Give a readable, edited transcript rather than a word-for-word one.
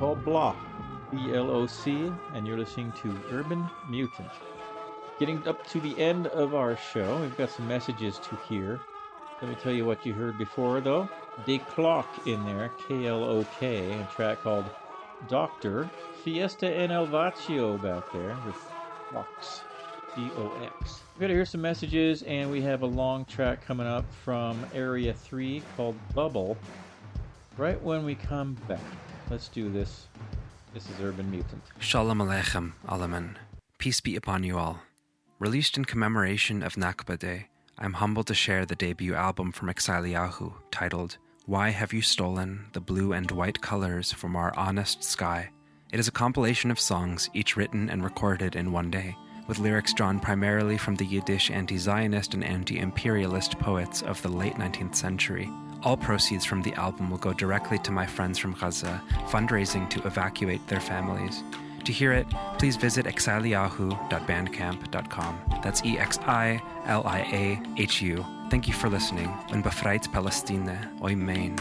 called Block, BLOC, and you're listening to Urban Mutant. Getting up to the end of our show, we've got some messages to hear. Let me tell you what you heard before, though. De Clock in there, K-L-O-K, a track called Doctor. Fiesta and El Vaccio back there with Fox, D-O-X. We've got to hear some messages, and we have a long track coming up from Area 3 called Bubble. Right when we come back. Let's do this. This is Urban Mutant. Shalom Aleichem, Alaman. Peace be upon you all. Released in commemoration of Nakba Day, I'm humbled to share the debut album from Exiliahu, titled Why Have You Stolen the Blue and White Colors from Our Honest Sky? It is a compilation of songs, each written and recorded in one day, with lyrics drawn primarily from the Yiddish anti-Zionist and anti-imperialist poets of the late 19th century. All proceeds from the album will go directly to my friends from Gaza, fundraising to evacuate their families. To hear it, please visit exiliahu.bandcamp.com. That's EXILIAHU. Thank you for listening. Und befreit Palestine, Amen.